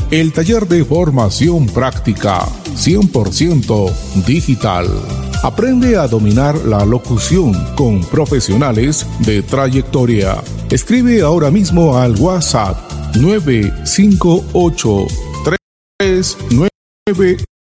el taller de formación práctica 100% digital. Aprende a dominar la locución con profesionales de trayectoria. Escribe ahora mismo al WhatsApp 958 399